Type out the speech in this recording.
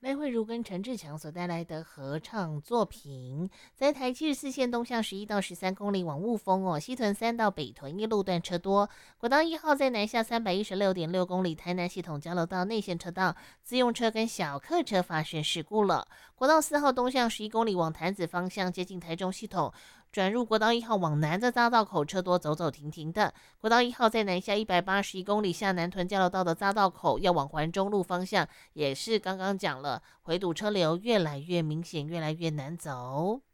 赖慧如跟陈志强所带来的合唱作品，在台74线东向11到13公里往雾峰西屯3到北屯一路段车多。国道1号在南下316.6公里，台南系统交流道内线车道，自用车跟小客车发生事故了。国道4号东向11公里往潭子方向，接近台中系统。转入国道1号往南的匝道口车多，走走停停的。国道1号在南下181公里下南屯交流道的匝道口，要往环中路方向，也是刚刚讲了，回堵车流越来越明显，越来越难走。